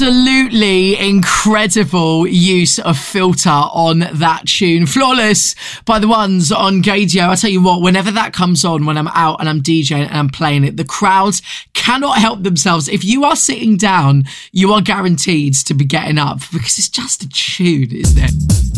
Absolutely incredible use of filter on that tune. Flawless by the ones on Gaydio. I tell you what, whenever that comes on, when I'm out and I'm DJing and I'm playing it, the crowds cannot help themselves. If you are sitting down, you are guaranteed to be getting up because it's just a tune, isn't it?